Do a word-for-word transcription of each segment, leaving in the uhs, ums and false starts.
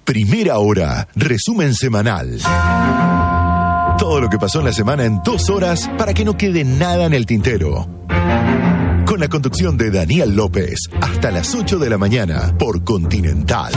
Primera Hora, resumen semanal. Todo lo que pasó en la semana en dos horas para que no quede nada en el tintero. Con la conducción de Daniel López, hasta las ocho de la mañana por Continental.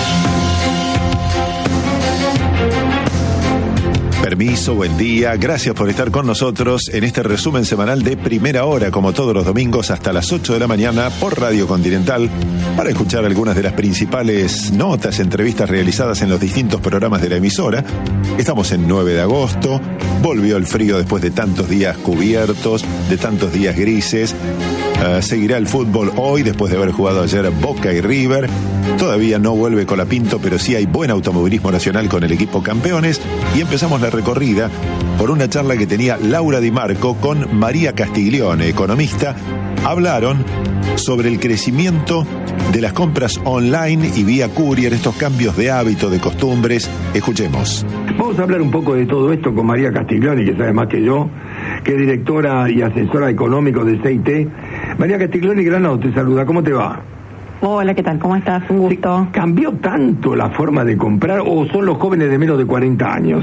Permiso, buen día, gracias por estar con nosotros en este resumen semanal de Primera Hora, como todos los domingos hasta las ocho de la mañana por Radio Continental, para escuchar algunas de las principales notas, entrevistas realizadas en los distintos programas de la emisora. Estamos en nueve de agosto, volvió el frío después de tantos días cubiertos, de tantos días grises. Uh, seguirá el fútbol hoy después de haber jugado ayer Boca y River. Todavía no vuelve Colapinto, pero sí hay buen automovilismo nacional con el equipo campeones. Y empezamos la recorrida por una charla que tenía Laura Di Marco con María Castiglione, economista. Hablaron sobre el crecimiento de las compras online y vía courier, estos cambios de hábito, de costumbres. Escuchemos. Vamos a hablar un poco de todo esto con María Castiglione, que sabe más que yo, que es directora y asesora económico de C I T. María Castiglione, Granado, te saluda. ¿Cómo te va? Hola, ¿qué tal? ¿Cómo estás? Un gusto. ¿Cambió tanto la forma de comprar o son los jóvenes de menos de cuarenta años?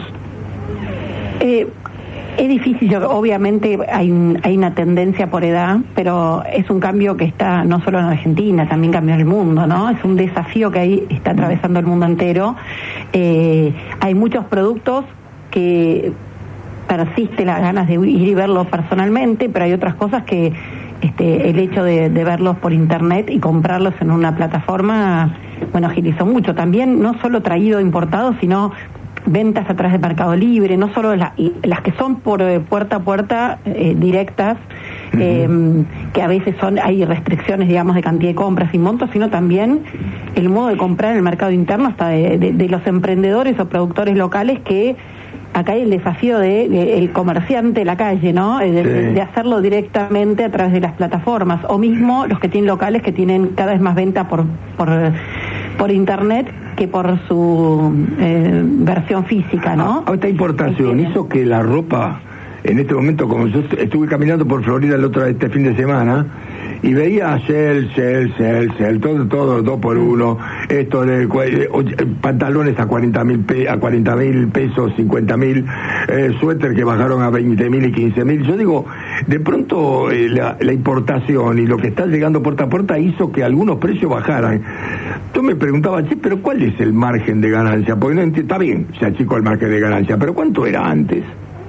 Eh, es difícil, yo, obviamente hay, un, hay una tendencia por edad, pero es un cambio que está no solo en Argentina, también cambió en el mundo, ¿no? Es un desafío que ahí está atravesando el mundo entero. Eh, hay muchos productos que persiste las ganas de ir y verlos personalmente, pero hay otras cosas que este, el hecho de, de verlos por internet y comprarlos en una plataforma, bueno, agilizó mucho. También no solo traído importados, sino ventas a través de Mercado Libre, no solo la, las que son por eh, puerta a puerta eh, directas, uh-huh. eh, que a veces son hay restricciones, digamos, de cantidad de compras y montos, sino también el modo de comprar en el mercado interno, hasta de, de, de los emprendedores o productores locales, que acá hay el desafío de, de el comerciante de la calle, ¿no? De, sí. de, de hacerlo directamente a través de las plataformas, o mismo los que tienen locales que tienen cada vez más venta por por, por internet que por su eh, versión física, ¿no? Ah, esta importación hizo que la ropa, en este momento, como yo estuve caminando por Florida el otro este fin de semana, y veía Shell, Shell, Shell, Shell, todo, todo, dos por uno, esto de eh, pantalones a cuarenta mil pe, a cuarenta mil pesos, cincuenta mil, eh, suéter que bajaron a veinte mil y quince mil. Yo digo, de pronto eh, la, la importación y lo que está llegando puerta a puerta hizo que algunos precios bajaran. Yo me preguntaba, che, pero ¿cuál es el margen de ganancia? Porque no entiendo, está bien, se achicó el margen de ganancia, pero ¿cuánto era antes?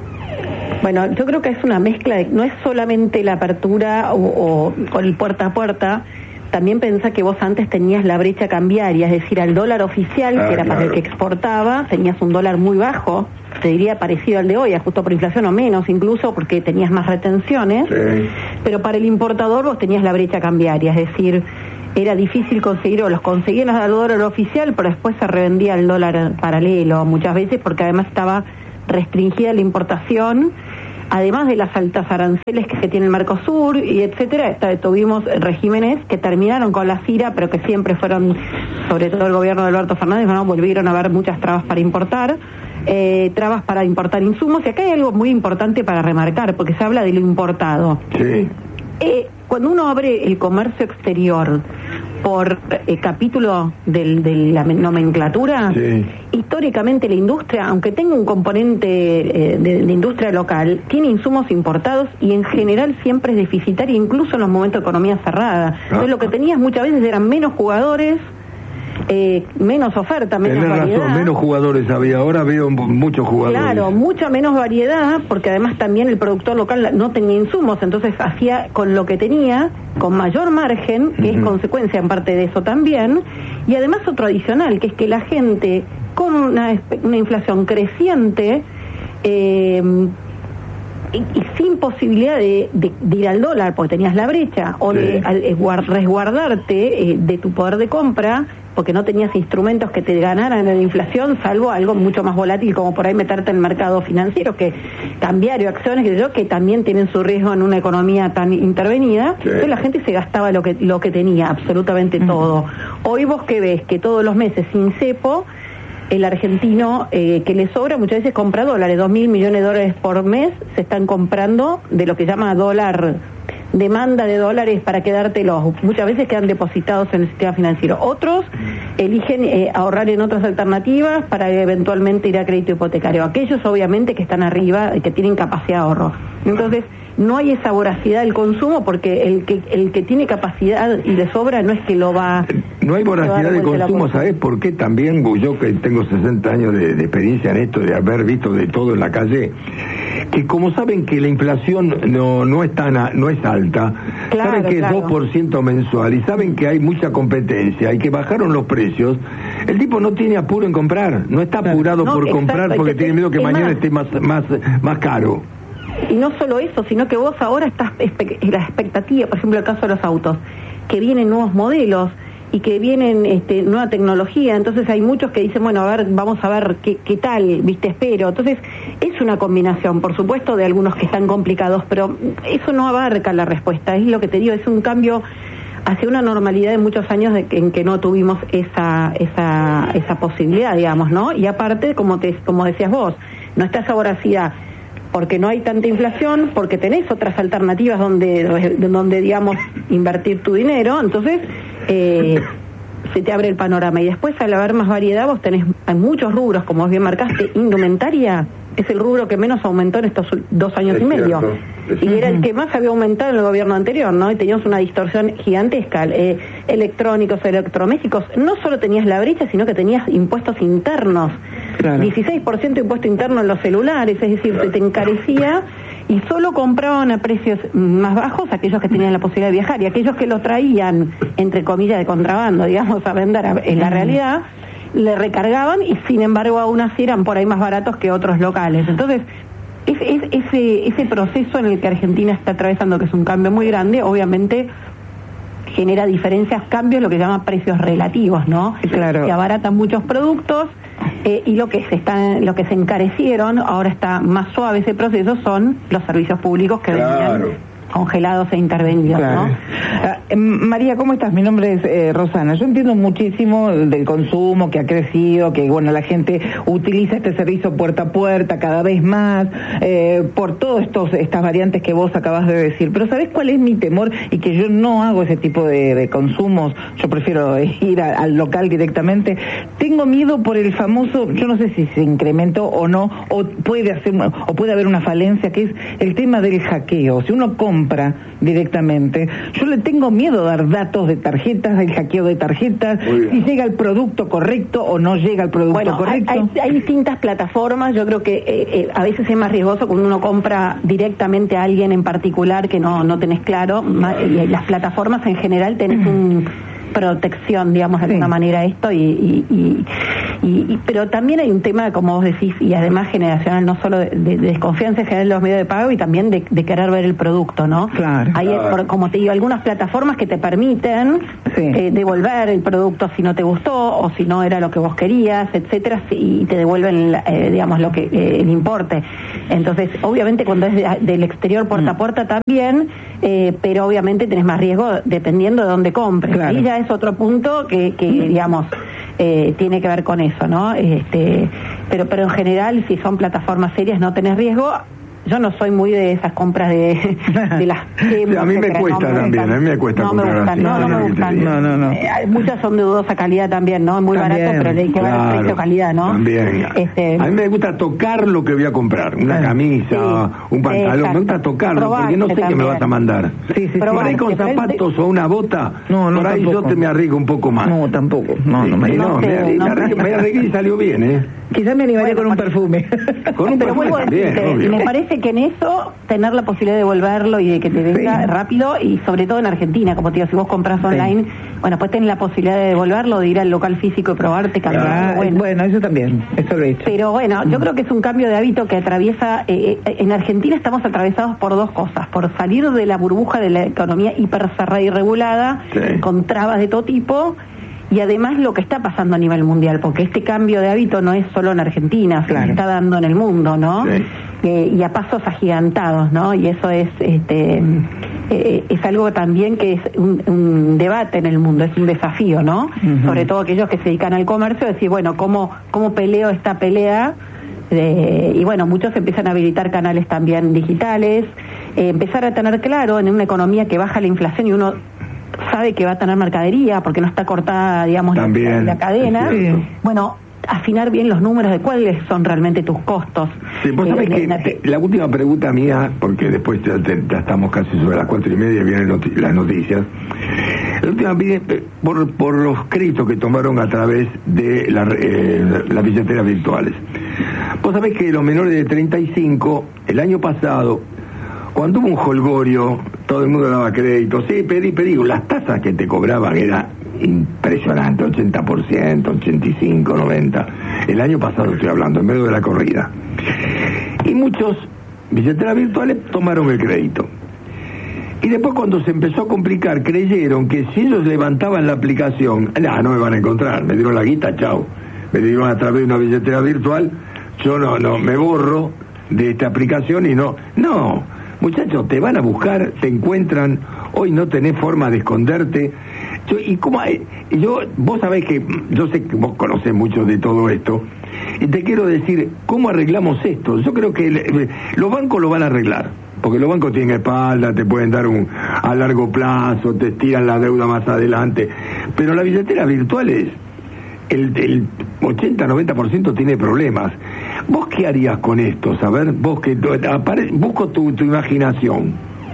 Bueno, yo creo que es una mezcla, de, no es solamente la apertura o, o con el puerta a puerta. También pensá que vos antes tenías la brecha cambiaria, es decir, al dólar oficial, ah, que era claro. para el que exportaba, tenías un dólar muy bajo, te diría parecido al de hoy, ajustado por inflación o menos incluso, porque tenías más retenciones, sí. Pero para el importador vos tenías la brecha cambiaria, es decir, era difícil conseguir, o los conseguían al dólar oficial, pero después se revendía el dólar paralelo muchas veces, porque además estaba restringida la importación, además de las altas aranceles que tiene el Mercosur y etcétera. Tuvimos regímenes que terminaron con la C I R A, pero que siempre fueron, sobre todo el gobierno de Alberto Fernández, ¿no? Volvieron a haber muchas trabas para importar, eh, trabas para importar insumos, y acá hay algo muy importante para remarcar, porque se habla de lo importado. Sí. Eh, cuando uno abre el comercio exterior por eh, capítulo del, de la nomenclatura, sí. Históricamente la industria, aunque tenga un componente eh, de, de industria local, tiene insumos importados y en general siempre es deficitaria, incluso en los momentos de economía cerrada. Ah. Entonces lo que tenías muchas veces eran menos jugadores, eh, menos oferta, menos Tenés variedad. razón, menos jugadores había, ahora veo muchos jugadores. Claro, mucha menos variedad, porque además también el productor local no tenía insumos, entonces hacía con lo que tenía, con mayor margen, que uh-huh. es consecuencia en parte de eso también, y además otro adicional, que es que la gente, con una, una inflación creciente, eh, y, y sin posibilidad de, de, de ir al dólar, porque tenías la brecha, o sí. de al, resguardarte eh, de tu poder de compra, porque no tenías instrumentos que te ganaran en la inflación, salvo algo mucho más volátil, como por ahí meterte en el mercado financiero, que cambiario, acciones, que yo, que también tienen su riesgo en una economía tan intervenida. Sí. Entonces la gente se gastaba lo que lo que tenía, absolutamente mm. todo. Hoy vos que ves que todos los meses sin cepo, el argentino eh, que le sobra muchas veces compra dólares, dos mil millones de dólares por mes se están comprando de lo que llama dólar demanda de dólares para quedártelos. Muchas veces quedan depositados en el sistema financiero. Otros eligen eh, ahorrar en otras alternativas para eventualmente ir a crédito hipotecario. Aquellos obviamente que están arriba, que tienen capacidad de ahorro. Entonces, no hay esa voracidad del consumo porque el que el que tiene capacidad y le sobra no es que lo va... No hay voracidad de consumo, ¿sabes por qué? También yo que tengo sesenta años de, de experiencia en esto, de haber visto de todo en la calle, que como saben que la inflación no no es tan a, no es alta, claro, saben que claro. es dos por ciento mensual y saben que hay mucha competencia y que bajaron los precios, el tipo no tiene apuro en comprar, no está apurado no, por exacto, comprar porque tiene miedo que mañana más. esté más más más caro. Y no solo eso, sino que vos ahora estás, la expectativa, por ejemplo el caso de los autos, que vienen nuevos modelos y que vienen este, nueva tecnología, entonces hay muchos que dicen, bueno, a ver, vamos a ver qué, qué tal, viste, espero. Entonces es una combinación, por supuesto, de algunos que están complicados, pero eso no abarca la respuesta, es lo que te digo, es un cambio hacia una normalidad de muchos años de que, en que no tuvimos esa esa esa posibilidad, digamos, ¿no? Y aparte, como te como decías vos, no está esa voracidad, porque no hay tanta inflación, porque tenés otras alternativas donde, donde digamos, invertir tu dinero, entonces eh, se te abre el panorama. Y después, al haber más variedad, vos tenés hay muchos rubros, como vos bien marcaste, indumentaria es el rubro que menos aumentó en estos dos años es y medio. Cierto. Y era el que más había aumentado en el gobierno anterior, ¿no? Y teníamos una distorsión gigantesca. Eh, electrónicos, electrodomésticos, no solo tenías la brecha, sino que tenías impuestos internos. Claro. dieciséis por ciento de impuesto interno en los celulares, es decir, claro. se te encarecía y solo compraban a precios más bajos aquellos que tenían la posibilidad de viajar y aquellos que lo traían, entre comillas, de contrabando, digamos, a vender a, en la realidad, le recargaban y sin embargo aún así eran por ahí más baratos que otros locales. Entonces, es, es, ese, ese proceso en el que Argentina está atravesando, que es un cambio muy grande, obviamente genera diferencias, cambios, lo que se llama precios relativos, ¿no? Claro. Se abaratan muchos productos eh, y lo que se están, lo que se encarecieron, ahora está más suave ese proceso, son los servicios públicos que claro. venían congelados e intervenidos, claro. ¿no? Uh, María, ¿cómo estás? Mi nombre es eh, Rosana. Yo entiendo muchísimo del consumo que ha crecido, que bueno, la gente utiliza este servicio puerta a puerta cada vez más, eh, por todas estas variantes que vos acabas de decir. Pero ¿sabés cuál es mi temor? Y que yo no hago ese tipo de, de consumos, yo prefiero ir a, al local directamente. Tengo miedo por el famoso, yo no sé si se incrementó o no, o puede hacer, o puede haber una falencia, que es el tema del hackeo. Si uno compra compra directamente, yo le tengo miedo a dar datos de tarjetas, del hackeo de tarjetas, si llega el producto correcto o no llega el producto bueno, correcto. Hay, hay distintas plataformas, yo creo que eh, eh, a veces es más riesgoso cuando uno compra directamente a alguien en particular que no, no tenés claro, y las plataformas en general tenés un protección, digamos, de alguna sí. manera esto, y, y, y, y, pero también hay un tema, como vos decís, y además generacional, no solo de, de, de desconfianza en general en los medios de pago, y también de, de querer ver el producto, ¿no? Claro. Hay, claro. como te digo, algunas plataformas que te permiten sí. eh, devolver el producto si no te gustó, o si no era lo que vos querías, etcétera, y te devuelven, eh, digamos, lo que eh, el importe. Entonces, obviamente, cuando es de, del exterior puerta mm. a puerta también, eh, pero obviamente tenés más riesgo dependiendo de dónde compres. Claro. Ahí ya es otro punto que, que digamos, eh, tiene que ver con eso, ¿no? Este, pero, pero en general, si son plataformas serias, no tenés riesgo. Yo no soy muy de esas compras de, de las... Sí, a mí me cuesta no, también, a mí me cuesta no comprar me gustan, así. No, no, no me gustan. No, no, no. Eh, muchas son de dudosa calidad también, ¿no? Muy también, barato, pero le hay que ver claro, el precio calidad, ¿no? También. Este, a mí me gusta tocar lo que voy a comprar, una camisa, sí, un pantalón, exacto. Me gusta tocarlo, Probarte porque no sé también. Qué me vas a mandar. Sí, sí, por ahí con zapatos de... o una bota, no, no, por ahí tampoco. Yo te me arriesgo un poco más. No, tampoco. No, no, me, no, me, me arriesgué y salió bien, ¿eh? Quizás me animaría con un perfume. Con un perfume también, me parece que en eso tener la posibilidad de devolverlo y de que te venga sí. rápido, y sobre todo en Argentina, como te digo, si vos compras online, sí. bueno, pues tenés la posibilidad de devolverlo, de ir al local físico y probarte, cambiar. Ah, bueno. bueno, eso también, eso lo he hecho. Pero bueno, yo creo que es un cambio de hábito que atraviesa, eh, en Argentina estamos atravesados por dos cosas, por salir de la burbuja de la economía hipercerrada y regulada, sí. con trabas de todo tipo, y además lo que está pasando a nivel mundial, porque este cambio de hábito no es solo en Argentina, claro. se está dando en el mundo, ¿no? Sí. Eh, y a pasos agigantados, ¿no? Y eso es este eh, es algo también que es un, un debate en el mundo, es un desafío, ¿no? Uh-huh. Sobre todo aquellos que se dedican al comercio, decir, bueno, ¿cómo, cómo peleo esta pelea? Eh, y bueno, muchos empiezan a habilitar canales también digitales, eh, empezar a tener claro en una economía que baja la inflación y uno sabe que va a tener mercadería porque no está cortada, digamos, la, la cadena. Sí. Bueno, afinar bien los números de cuáles son realmente tus costos. Sí, vos sabés eh, que la, la última pregunta mía, porque después ya, ya estamos casi sobre las cuatro y media, vienen noti las noticias. La última vez, por, por los créditos que tomaron a través de la, eh, las billeteras virtuales. Vos sabés que los menores de treinta y cinco, el año pasado, cuando hubo un jolgorio, todo el mundo daba crédito, sí, pedí, pedí, las tasas que te cobraban era impresionante, ochenta por ciento, ochenta y cinco, noventa. El año pasado estoy hablando, en medio de la corrida. Y muchos billeteras virtuales tomaron el crédito. Y después cuando se empezó a complicar, creyeron que si ellos levantaban la aplicación, nah, no me van a encontrar, me dieron la guita, chao. Me dieron a través de una billetera virtual, yo no, no, me borro de esta aplicación y no, no, muchachos, te van a buscar, te encuentran, hoy no tenés forma de esconderte. Yo, y cómo hay, yo, vos sabés que, yo sé que vos conocés mucho de todo esto, y te quiero decir, ¿cómo arreglamos esto? Yo creo que el, los bancos lo van a arreglar, porque los bancos tienen espalda, te pueden dar un a largo plazo, te estiran la deuda más adelante, pero la billetera virtual es, el, el ochenta a noventa por ciento tiene problemas. ¿Vos qué harías con esto? Saber, vos que apare, busco tu, tu imaginación.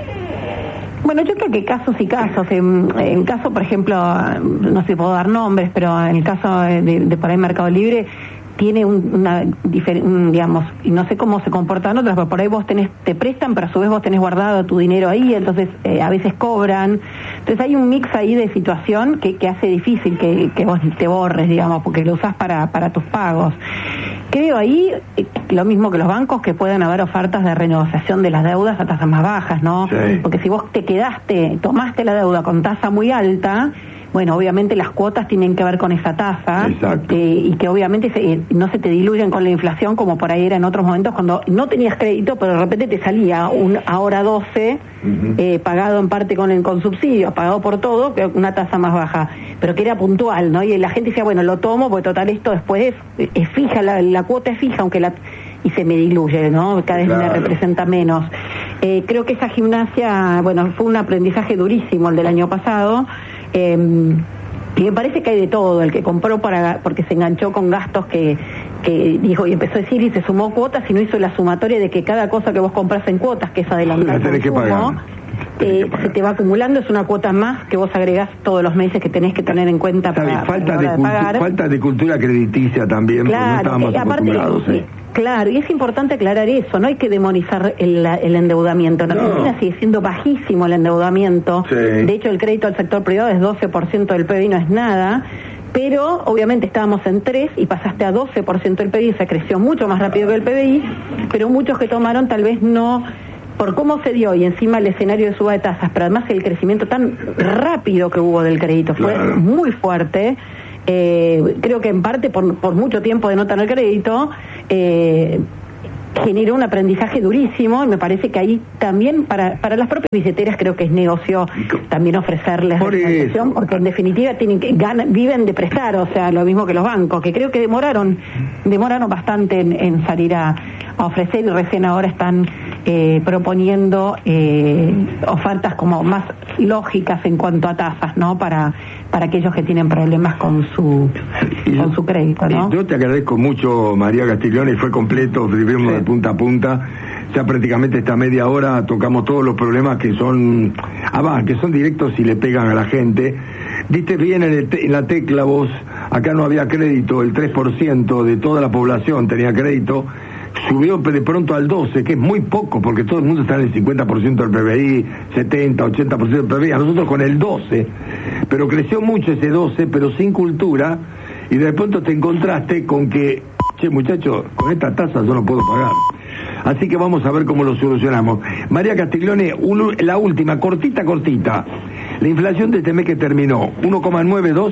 Bueno, yo creo que casos y casos. En el caso, por ejemplo, no sé si puedo dar nombres, pero en el caso de, de por ahí Mercado Libre tiene un, una diferencia, digamos, y no sé cómo se comportan otras, pero por ahí vos tenés, te prestan, pero a su vez vos tenés guardado tu dinero ahí, entonces eh, a veces cobran. Entonces hay un mix ahí de situación que, que hace difícil que, que vos te borres, digamos, porque lo usás para, para tus pagos. Creo ahí, eh, lo mismo que los bancos, que pueden haber ofertas de renegociación de las deudas a tasas más bajas, ¿no? Sí. Porque si vos te quedaste, tomaste la deuda con tasa muy alta, bueno, obviamente las cuotas tienen que ver con esa tasa, eh, y que obviamente se, eh, no se te diluyen con la inflación como por ahí era en otros momentos cuando no tenías crédito, pero de repente te salía un ahora doce, uh-huh. eh, pagado en parte con, con subsidio, pagado por todo, una tasa más baja, pero que era puntual, ¿no? Y la gente decía, bueno, lo tomo, porque total esto después es, es fija, la, la cuota es fija, aunque la... y se me diluye, ¿no? Cada vez claro. me representa menos. Eh, creo que esa gimnasia, bueno, fue un aprendizaje durísimo el del año pasado, eh, y me parece que hay de todo, el que compró para porque se enganchó con gastos que, que dijo y empezó a decir y se sumó cuotas y no hizo la sumatoria de que cada cosa que vos compras en cuotas, que es adelantar consumo, eh, se te va acumulando, es una cuota más que vos agregás todos los meses que tenés que tener en cuenta para, falta, para de de pagar. Falta de cultura crediticia también, claro, no estábamos acostumbrados. Aparte, ¿eh? Claro, y es importante aclarar eso, no hay que demonizar el, el endeudamiento. En Argentina no. sigue siendo bajísimo el endeudamiento. Sí. De hecho, el crédito al sector privado es doce por ciento del P B I, no es nada. Pero, obviamente, estábamos en tres y pasaste a doce por ciento del P B I, se creció mucho más rápido que el P B I, pero muchos que tomaron tal vez no... por cómo se dio y encima el escenario de suba de tasas, pero además el crecimiento tan rápido que hubo del crédito fue claro. muy fuerte. Eh, creo que en parte por, por mucho tiempo de no tener crédito eh, generó un aprendizaje durísimo y me parece que ahí también para, para las propias billeteras creo que es negocio también ofrecerles por financiación, porque en definitiva tienen que ganan, viven de prestar, o sea, lo mismo que los bancos, que creo que demoraron demoraron bastante en, en salir a, a ofrecer y recién ahora están eh, proponiendo eh, ofertas como más lógicas en cuanto a tasas, ¿no? Para para aquellos que tienen problemas con su y con yo, su crédito, ¿no? Yo te agradezco mucho, María Castiglione, fue completo, vivimos sí. de punta a punta. Ya prácticamente esta media hora tocamos todos los problemas que son, ah, va, que son directos y le pegan a la gente. Diste bien en, el te, en la tecla vos, acá no había crédito, el tres por ciento de toda la población tenía crédito, subió de pronto al doce, que es muy poco, porque todo el mundo está en el cincuenta por ciento del P B I, setenta, ochenta por ciento del P B I, a nosotros con el doce, pero creció mucho ese doce, pero sin cultura, y de pronto te encontraste con que, che muchacho, con esta tasa yo no puedo pagar. Así que vamos a ver cómo lo solucionamos. María Castiglione, un, la última, cortita, cortita. La inflación de este mes que terminó, uno coma noventa y dos.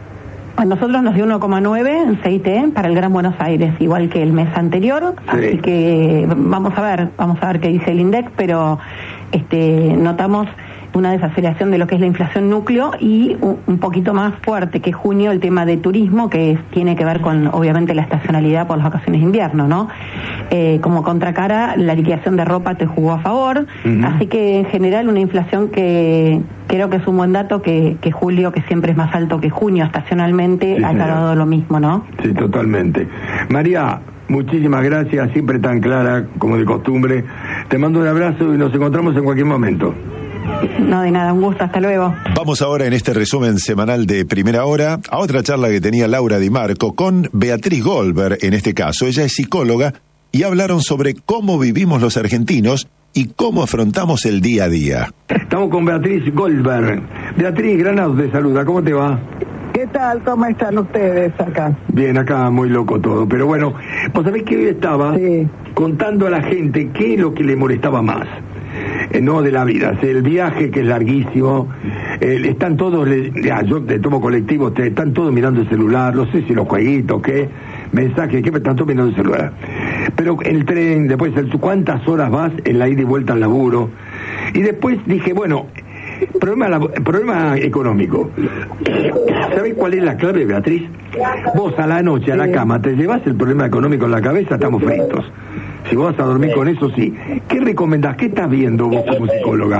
A nosotros nos dio uno coma nueve en C I T para el Gran Buenos Aires, igual que el mes anterior, sí. Así que vamos a ver, vamos a ver qué dice el INDEC, pero este notamos una desaceleración de lo que es la inflación núcleo y un, un poquito más fuerte que junio el tema de turismo, que es, tiene que ver con obviamente la estacionalidad por las vacaciones de invierno, ¿no? Eh, como contracara, la liquidación de ropa te jugó a favor, uh-huh. Así que en general una inflación que creo que es un buen dato, que, que julio, que siempre es más alto que junio estacionalmente, sí, ha dado lo mismo, ¿no? Sí, totalmente. María, muchísimas gracias, siempre tan clara como de costumbre. Te mando un abrazo y nos encontramos en cualquier momento. No, de nada, un gusto, hasta luego. Vamos ahora en este resumen semanal de Primera Hora a otra charla que tenía Laura Di Marco con Beatriz Goldberg, en este caso. Ella es psicóloga y hablaron sobre cómo vivimos los argentinos y cómo afrontamos el día a día. Estamos con Beatriz Goldberg. Beatriz, Granados te saluda, ¿cómo te va? ¿Qué tal? ¿Cómo están ustedes acá? Bien, acá muy loco todo, pero bueno, vos sabés que hoy estaba sí. contando a la gente qué es lo que le molestaba más. Eh, no de la vida, el viaje que es larguísimo, eh, están todos, le, ya, yo te tomo colectivo, te, están todos mirando el celular, no sé si los jueguitos, qué, mensajes, qué, están todos mirando el celular. Pero el tren, después, el, ¿cuántas horas vas en la ida y vuelta al laburo? Y después dije, bueno, problema, problema económico. ¿Sabés cuál es la clave, Beatriz? Vos a la noche, a la cama, te llevas el problema económico en la cabeza, estamos fritos. Si vos vas a dormir con eso, sí. ¿Qué recomendás? ¿Qué estás viendo vos como psicóloga?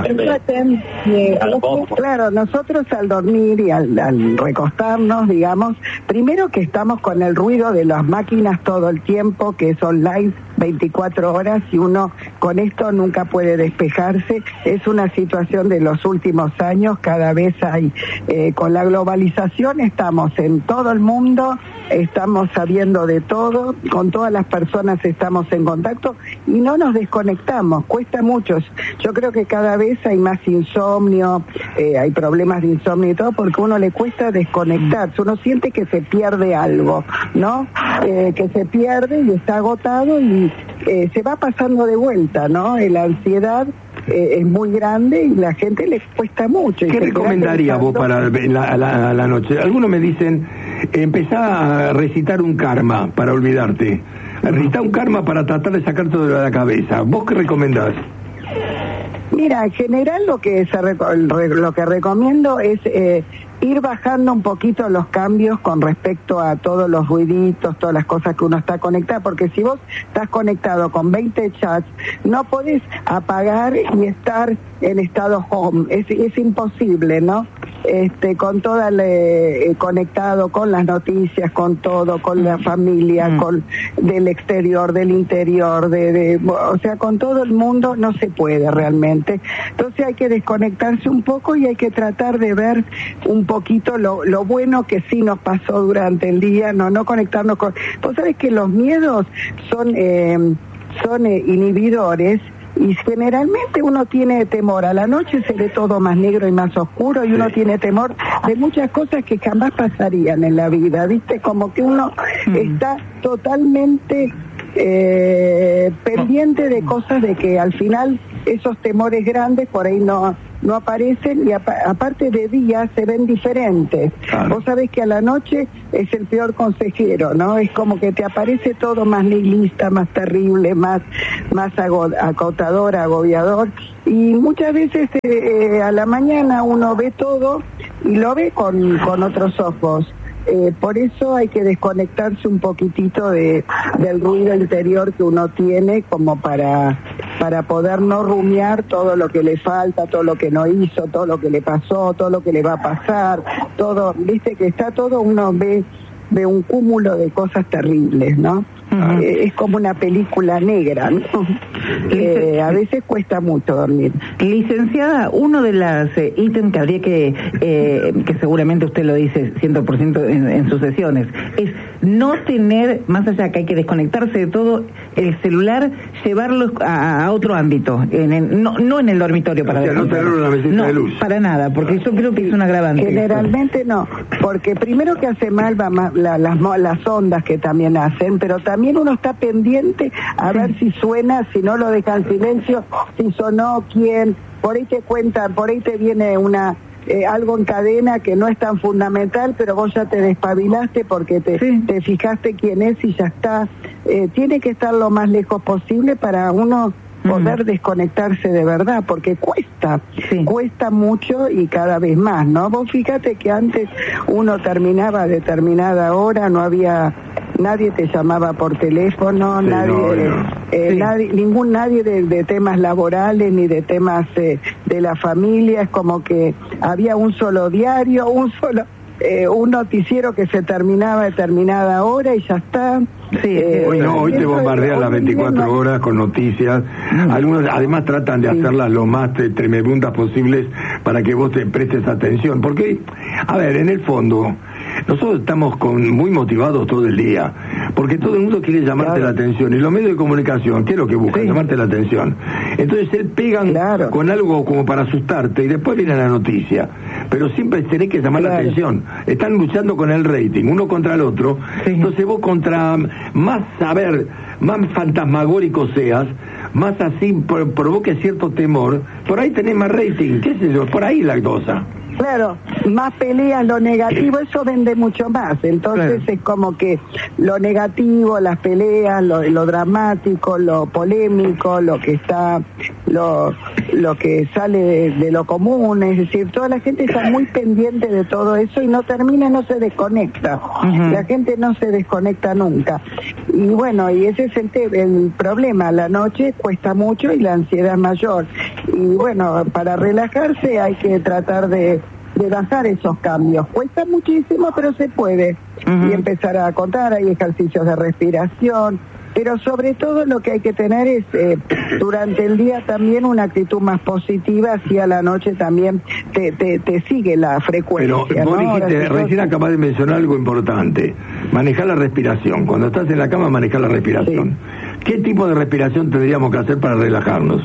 Claro, nosotros al dormir y al, al recostarnos, digamos, primero que estamos con el ruido de las máquinas todo el tiempo, que es online veinticuatro horas, y uno con esto nunca puede despejarse. Es una situación de los últimos años, cada vez hay, eh, con la globalización estamos en todo el mundo, estamos sabiendo de todo, con todas las personas estamos en contacto y no nos desconectamos, cuesta mucho. Yo creo que cada vez hay más insomnio, eh, hay problemas de insomnio y todo, porque a uno le cuesta desconectarse, uno siente que se pierde algo, ¿no? Eh, que se pierde y está agotado y eh, se va pasando de vuelta, ¿no? La ansiedad eh, es muy grande y la gente le cuesta mucho. ¿Qué recomendaría vos para la, la, la noche? Algunos me dicen, empezá a recitar un karma para olvidarte. Recita un karma para tratar de sacar todo de la cabeza. ¿Vos qué recomendás? Mira, en general lo que se lo que recomiendo es eh, ir bajando un poquito los cambios con respecto a todos los ruiditos, todas las cosas que uno está conectado, porque si vos estás conectado con veinte chats, no podés apagar y estar en estado home, es, es imposible, ¿no? Este, con toda le, eh, conectado con las noticias, con todo, con la familia, mm. con del exterior, del interior, de, de, o sea, con todo el mundo no se puede realmente. Entonces hay que desconectarse un poco y hay que tratar de ver un poquito lo, lo bueno que sí nos pasó durante el día, no, no conectarnos con. Vos sabés que los miedos son eh, son eh, inhibidores. Y generalmente uno tiene temor, a la noche se ve todo más negro y más oscuro y uno sí. tiene temor de muchas cosas que jamás pasarían en la vida, ¿viste? Como que uno mm. está totalmente eh, pendiente de cosas de que al final esos temores grandes por ahí no no aparecen y apa- aparte de día se ven diferentes. Claro. Vos sabés que a la noche es el peor consejero, ¿no? Es como que te aparece todo más nihilista, más terrible, más más ago- acotador, agobiador, y muchas veces eh, a la mañana uno ve todo y lo ve con, con otros ojos. Eh, por eso hay que desconectarse un poquitito de del ruido interior que uno tiene, como para para poder no rumiar todo lo que le falta, todo lo que no hizo, todo lo que le pasó, todo lo que le va a pasar, todo, viste que está todo, uno ve ve un cúmulo de cosas terribles, ¿no? Uh-huh. Eh, es como una película negra, ¿no? Eh, a veces cuesta mucho dormir. Licenciada, uno de los eh, ítems que habría que, eh, que seguramente usted lo dice cien por ciento en, en sus sesiones, es no tener, más allá que hay que desconectarse de todo, el celular, llevarlo a, a otro ámbito, en, en, no, no en el dormitorio para o sea, no tener una mesita no, de luz. Para nada, porque yo creo que es un agravante. Generalmente no, porque primero que hace mal va ma, la, las, las ondas que también hacen, pero también uno está pendiente a sí. ver si suena, si no lo deja en silencio, si sonó, quién, por ahí te cuentan, por ahí te viene una eh, algo en cadena que no es tan fundamental, pero vos ya te despabilaste porque te, sí. te fijaste quién es y ya está. Eh, tiene que estar lo más lejos posible para uno poder uh-huh. desconectarse de verdad, porque cuesta, sí. cuesta mucho y cada vez más, ¿no? Vos fíjate que antes uno terminaba a determinada hora, no había, nadie te llamaba por teléfono, sí, nadie, no, no. Eh, sí. nadie, ningún nadie de, de temas laborales ni de temas eh, de la familia, es como que había un solo diario, un solo... Eh, un noticiero que se terminaba a determinada hora y ya está. Sí, eh, hoy no, hoy te bombardean las veinticuatro horas con noticias. Algunos además tratan de sí. hacerlas lo más tremebundas posibles para que vos te prestes atención. Porque, a ver, en el fondo, nosotros estamos con muy motivados todo el día, porque todo el mundo quiere llamarte claro. la atención, y los medios de comunicación, ¿qué es lo que buscan? Sí. Llamarte la atención. Entonces se pegan claro. con algo como para asustarte, y después viene la noticia. Pero siempre tenés que llamar claro. la atención. Están luchando con el rating, uno contra el otro. Sí. Entonces vos contra más saber, más fantasmagórico seas, más así por, provoque cierto temor, por ahí tenés más rating, qué sé yo, por ahí la cosa. Claro, más peleas, lo negativo, eso vende mucho más. Entonces claro. es como que lo negativo, las peleas, lo, lo dramático, lo polémico, lo que está, lo, lo que sale de, de lo común, es decir, toda la gente está muy pendiente de todo eso y no termina, no se desconecta. Uh-huh. La gente no se desconecta nunca. Y bueno, y ese es el, te- el problema. La noche cuesta mucho y la ansiedad es mayor. Y bueno, para relajarse hay que tratar de de bajar esos cambios. Cuesta muchísimo, pero se puede. Uh-huh. Y empezar a contar, hay ejercicios de respiración, pero sobre todo lo que hay que tener es eh, durante el día también una actitud más positiva, así a la noche también te, te, te sigue la frecuencia. Pero vos ¿no? dijiste, recién acabas de mencionar algo importante, manejar la respiración. Cuando estás en la cama, manejar la respiración. Sí. ¿Qué tipo de respiración tendríamos que hacer para relajarnos?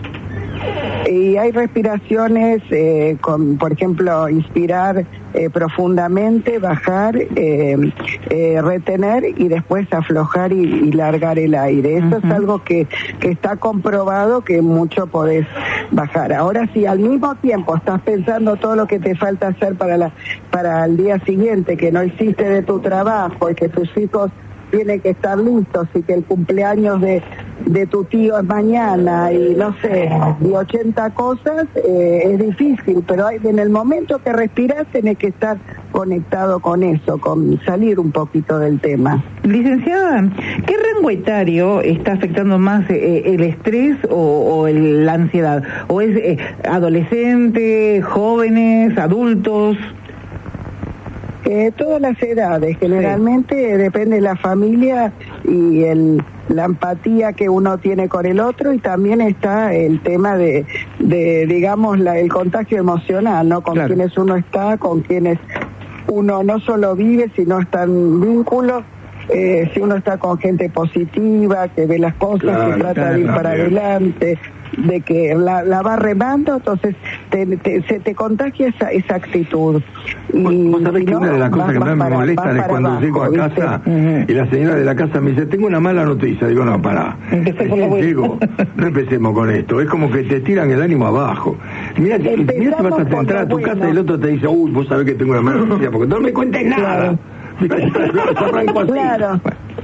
Y hay respiraciones, eh, con, por ejemplo, inspirar eh, profundamente, bajar, eh, eh, retener y después aflojar y, y largar el aire. Eso uh-huh. es algo que, que está comprobado que mucho podés bajar. Ahora, si al mismo tiempo estás pensando todo lo que te falta hacer para, la, para el día siguiente, que no hiciste de tu trabajo y que tus hijos tienen que estar listos y que el cumpleaños de, de tu tío es mañana y no sé, y ochenta cosas, eh, es difícil, pero hay, en el momento que respiras tenés que estar conectado con eso, con salir un poquito del tema. Licenciada, ¿qué rango etario está afectando más eh, el estrés o, o el, la ansiedad? ¿O es eh, adolescentes, jóvenes, adultos? Eh, todas las edades, generalmente sí. depende de la familia y el, la empatía que uno tiene con el otro, y también está el tema de, de digamos, la, el contagio emocional, ¿no? Con claro. quienes uno está, con quienes uno no solo vive, sino está en vínculos. Eh, si uno está con gente positiva, que ve las cosas, claro, que trata de ir para bien. adelante, de que la, la va remando, entonces te, te, se te contagia esa, esa actitud. Y vos sabés que no, una de las cosas que más me molestan es cuando abajo, llego a casa ¿viste? y la señora de la casa me dice, tengo una mala noticia. Digo, no, pará. Digo, no empecemos con esto. Es como que te tiran el ánimo abajo. Mira, mira te vas a entrar a tu bueno. casa y el otro te dice, uy, vos sabés que tengo una mala noticia, porque no me cuentes nada. Claro.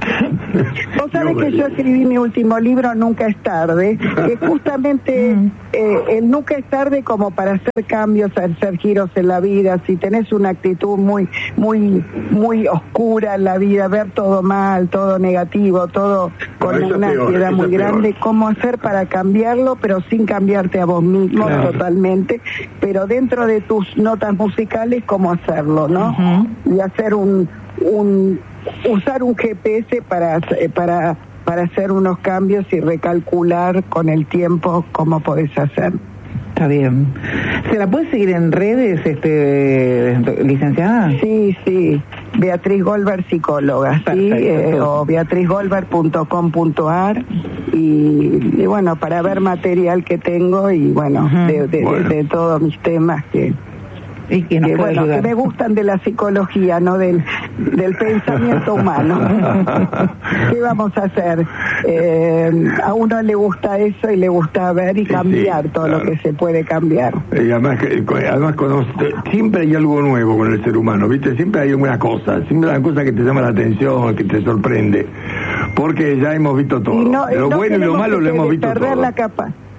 Vos sabés que yo escribí mi último libro, Nunca es tarde, que justamente eh, el nunca es tarde como para hacer cambios, hacer giros en la vida. Si tenés una actitud muy, muy, muy oscura en la vida, ver todo mal, todo negativo, todo con no, una ansiedad muy grande, ¿cómo hacer para cambiarlo, pero sin cambiarte a vos mismo claro. totalmente? Pero dentro de tus notas musicales, ¿cómo hacerlo, no? Uh-huh. Y hacer un, un usar un G P S para para para hacer unos cambios y recalcular con el tiempo cómo podés hacer. Está bien. ¿Se la puede seguir en redes, este licenciada? Sí, sí. Beatriz Goldberg, psicóloga, sí, eh, o beatriz goldberg punto com punto a r y, y bueno, para ver material que tengo y bueno, uh-huh. de, de, bueno. De, de todos mis temas que y que, nos que, bueno, ayudar. que me gustan de la psicología, no del, del pensamiento humano. ¿Qué vamos a hacer? Eh, a uno le gusta eso y le gusta ver y cambiar sí, sí, todo claro. lo que se puede cambiar. Y además, además cuando, siempre hay algo nuevo con el ser humano, ¿viste? Siempre hay alguna cosa, siempre hay una cosa que te llama la atención, que te sorprende, porque ya hemos visto todo. Y no, lo no bueno y lo malo lo hemos visto perder todo. La capa.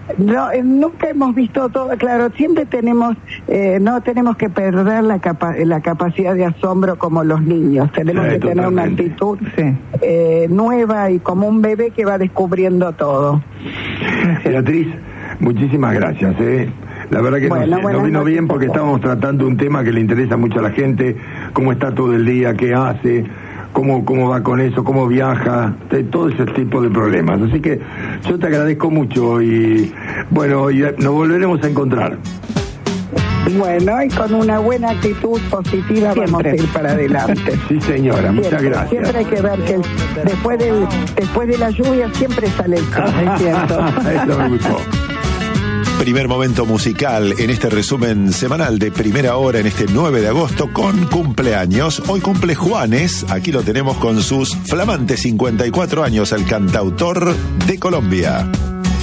No, eh, nunca hemos visto todo, claro, siempre tenemos, eh, no tenemos que perder la, capa la capacidad de asombro como los niños, tenemos sí, que totalmente. tener una actitud Sí. eh, nueva y como un bebé que va descubriendo todo. Beatriz, muchísimas gracias, ¿eh? La verdad que Bueno, nos, nos vino noches. bien porque estábamos tratando un tema que le interesa mucho a la gente, cómo está todo el día, qué hace, cómo, cómo va con eso, cómo viaja, de todo ese tipo de problemas. Así que yo te agradezco mucho y bueno, y nos volveremos a encontrar. Bueno, y con una buena actitud positiva Siempre. vamos a ir para adelante. Sí, señora, muchas Siempre, gracias. siempre hay que ver que el- después, del, después de la lluvia siempre sale el sol, es cierto. Eso me gustó. Primer momento musical en este resumen semanal de Primera Hora en este nueve de agosto con cumpleaños. Hoy cumple Juanes, aquí lo tenemos con sus flamantes cincuenta y cuatro años, el cantautor de Colombia.